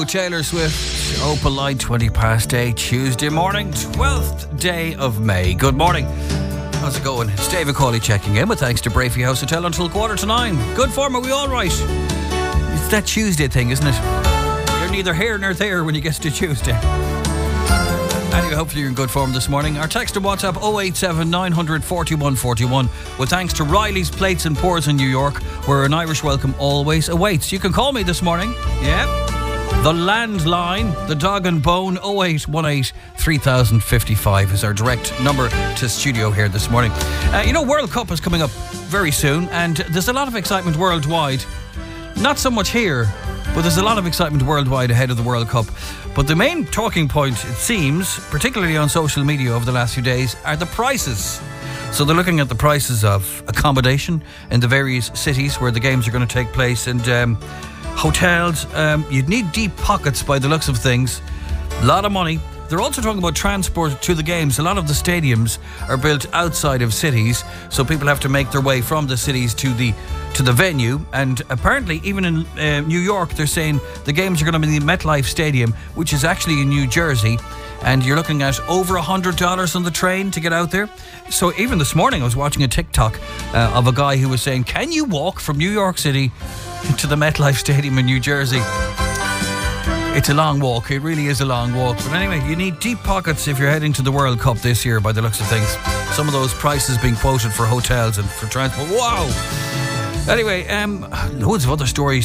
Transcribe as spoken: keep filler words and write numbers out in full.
go, Taylor Swift. Opal Light, twenty past eight, Tuesday morning, twelfth day of May. Good morning. How's it going? It's David Cawley checking in with thanks to Brafey House Hotel until quarter to nine. Good form, are we all right? It's that Tuesday thing, isn't it? You're neither here nor there when you get to Tuesday. Anyway, hopefully you're in good form this morning. Our text and WhatsApp oh eight seven nine hundred forty-one forty-one. Well, thanks to Riley's Plates and Pours in New York, where an Irish welcome always awaits. You can call me this morning. Yeah. The landline, the dog and bone, oh eight one eight three thousand fifty-five is our direct number to studio here this morning. Uh, you know, World Cup is coming up very soon, and there's a lot of excitement worldwide. Not so much here, but there's a lot of excitement worldwide ahead of the World Cup. But the main talking point, it seems, particularly on social media over the last few days, are the prices. So they're looking at the prices of accommodation in the various cities where the games are going to take place, and um, hotels. Um, you'd need deep pockets by the looks of things. A lot of money. They're also talking about transport to the games. A lot of the stadiums are built outside of cities, so people have to make their way from the cities to the to the venue. And apparently, even in uh, New York, they're saying the games are going to be in the MetLife Stadium, which is actually in New Jersey. And you're looking at over one hundred dollars on the train to get out there. So even this morning, I was watching a TikTok uh, of a guy who was saying, can you walk from New York City to the MetLife Stadium in New Jersey? It's a long walk. It really is a long walk. But anyway, you need deep pockets if you're heading to the World Cup this year, by the looks of things. Some of those prices being quoted for hotels and for transport. Wow! Anyway, um, loads of other stories